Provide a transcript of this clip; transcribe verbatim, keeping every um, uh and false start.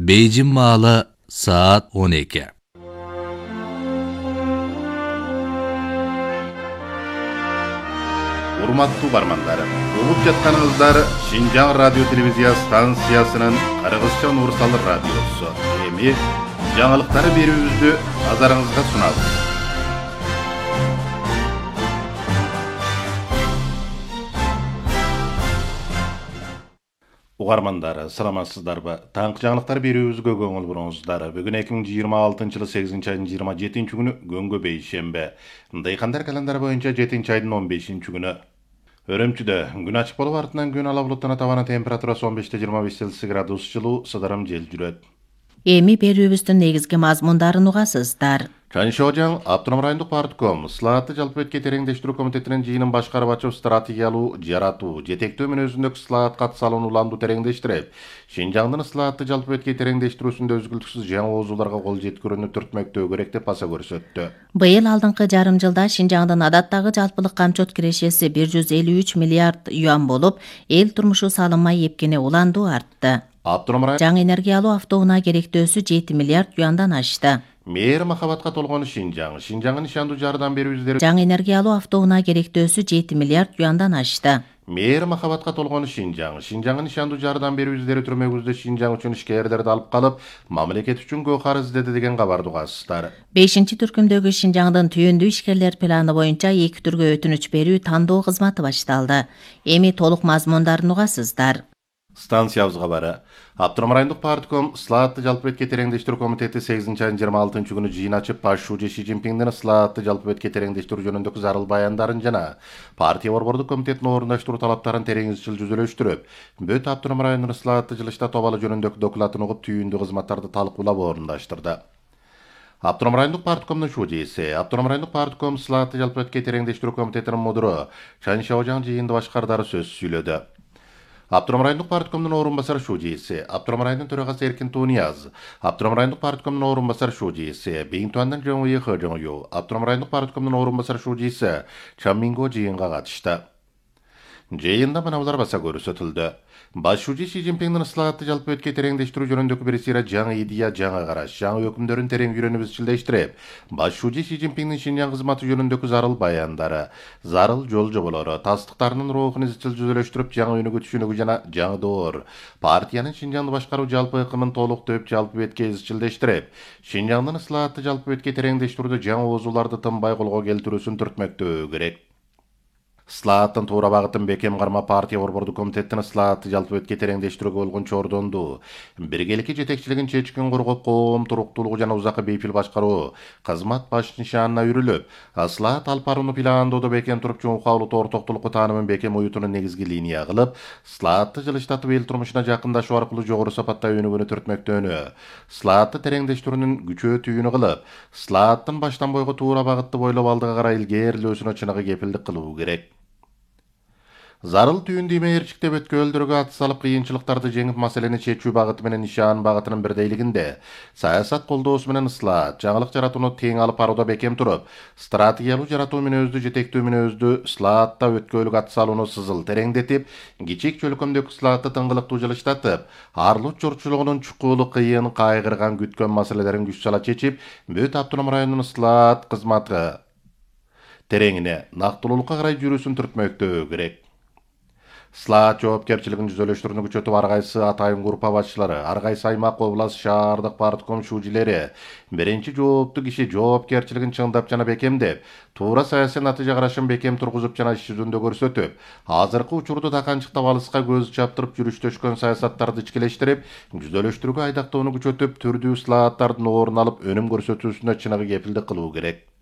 Beyjin malı saat on iki. Урматтуу бармандар, угуп жатканыңыздар Шинжаң радио телевизия станциясынын Кыргызча Нурсал радиосу. Эми жаңылыктары берүүбүздү назарыңызга сунабыз. Угармандар, саламатсыздарбы? Таңкы жаңылыктар берүүбүзгө көңүл буруңуздар. Бүгүн эки миң жыйырма алтынчы жылы сегизинчи айдын жыйырма жетинчи күнү Көңгө бейшембе. Дыйкандар календары боюнча жетинчи айдын он бешинчи күнү. Өрөмчүдө күн ачык болуп артынан күн ала булуттана табана температурасы он беште жыйырма беш Цельсий градус жылуу, сыдырым жел жүрөт. Эми берүүбүздүн негизги мазмундарын угасыздар. Чаншожаң Автоном райондук партком Слаатты жалпы бетке тереңдештирүү комитетинин жыйынын башкарып ачып стратегиялуу жаратуу, жетектөө мүнөзүндөгү Слаатка салууну уланду тереңдештирип, Шинжаңдын Слаатты жалпы бетке тереңдештирүүсүндө өзгүлтүксүз жаңы оозуларга кол жеткирүүнү түртмөктөө керек деп баса көрсөттү. Быйыл алдыңкы жарым жылда Шинжаңдын адаттагы жалпылык камчот кирешеси бир жүз элүү үч миллиард юан болуп, эл турмушу салынмай эпкене уланду артты. Автоном район жаңы энергиялуу автоунаа керектөөсү жети миллиард юандан ашты. Мээр махабатка толгон Шинжаң, Шинжаңын ишандуу жардам берүү издери жаңы энергиялуу автоунаа керектөөсү жети миллиард юандан ашты. Мээр махабатка толгон Шинжаң, Шинжаңын ишандуу жардам берүү издери түрмөгүздө Шинжаң үчүн ишкерлерди алып калып, мамлекет үчүн көкар издеди деген кабарды угасыздар. бешинчи түркүмдөгү Шинжаңдын түйүндүү ишкерлер планы боюнча эки түргө өтүнүч берүү тандоо кызматы башталды. Эми толук мазмундарын угасыздар. Станциябыз кабары. Автоном райондук партком Слаатты жалпы бетке тереңдештирүү комитети сегизинчи айдын жыйырма алтынчы күнү жыйын ачып, Пашшуучу Си Цзиньпиңдин Слаатты жалпы бетке тереңдештирүү жөнүндөгү зарыл баяндарын жана партия борбордук комитетинин орундаштыруу талаптарын терең изчил жүзөлөштүрүп, Бөт Автоном районунун Слаатты жылышта тобалы жөнүндөгү докладын угуп, түйүндүү кызматтарды талкуулап орундаштырды. Автоном райондук парткомдун шужиси, Автоном райондук партком Слаатты жалпы бетке тереңдештирүү комитетинин мудуру Чаншожаң жыйынды башкардары сөз сүйлөдү. Автоном райондук парткомдун орун басар шужиси, Автоном районунун төрагасы Эркин Тунияз, Автоном райондук парткомдун орун басар шужиси, Бейинтуандан Жоңуй Хожоңую, Автоном райондук парткомдун орун басар шужиси Чамминго жыйынга катышты. Жыйында мыналар баса көрсөтүлдү. Башчы Си Цзиньпиңдин Слаатты жалпы бетке тереңдештирүү жөнүндөгү бир сыйра жаңы идея, жаңы караш, жаңы өкүмдөрүн терең үйрөнүп изчилдештирип, Башчы Си Цзиньпиңдин Шинжаң кызматы жөнүндөгү зарыл баяндары, зарыл жол жоболору, тастыктарынын рухун изчил жүзөлөштүрүп, жаңы өнүгүү түшүнүгү жана жаңы доор, партиянын Шинжаңды башкаруу жалпы ыкымын толук төп жалпы бетке изчилдештирип, Шинжаңдын Слаатты жалпы бетке тереңдештирүүдө жаңы оозуларды тынбай колго келтирүүсүн түртмөктөө керек. Слааттын туура багытын бекем карма партия борбордук комитеттин Слаатты жалпы бетке тереңдештирүүгө болгон чордонду, биргеликки жетекчилигин чечкен коргоп, коом туруктуулугу жана узакы бейпил башкаруу кызмат баш нишанына үрүлүп, Слаат алпарууну пландоодо бекем туруп, чоңкалуу ортоктулукку таанымын бекем уютууну негизги линия кылып, Слаатты жылыштатып эл турмушуна жакындашуу аркылуу жогору сапатта өнүгүүнү түртмөктөнү, Слаатты тереңдештирүүнүн күчөө түйүнү кылып, Слааттын баштан бойго туура багытты бойлоп алдыга карай илгээрлөөсүнө чыныгы кепилдик кылуу керек. Зарыл түйүндүү мээрчиктеп өткөлдөргө ат салып, кыйынчылыктарды жеңип, маселени чечүү багыты менен нишан багытынын бирдейлигинде саясат колдоосу менен Слаат жаңылык жаратууну тең алып барууда бекем туруп, стратегиялуу жаратуу мүнөздүү, жетектөө мүнөздүү Слаатта өткөлүк ат салууну сызыл тереңдетип, кичик чөлкөмдөгү Слаатты тыңгылыктуу жылыштатып, арлык журтчулугунун чукулу кыйын, кайгырган, күткөн маселелерин күч сала чечип, Бөт Автоном районунун Слаат кызматы тереңине, нактылуулукка карай жүрүүсүн түртмөктөө керек. Слаат жоопкерчилигин жүзөлөштүрүүнү күчөтүп, ар кайсы атайын группа башчылары, ар кайсы аймак, област, шаардык партком шужилери биринчи жооптуу киши жоопкерчилигин чыңдап жана бекемдеп, туура саясий натыйжа карашын бекем тургузуп жана иш жүзүндө көрсөтүп, азыркы учурда таканчыктап алыска көз чаптырып жүрүштөшкөн саясаттарды ичкилештирип, жүзөлөштүрүүгө айдактоону күчөтүп, түрдүү Слааттардын орун алып, өнүм көрсөтүүсүнө чыныгы кепилдик кылуу керек.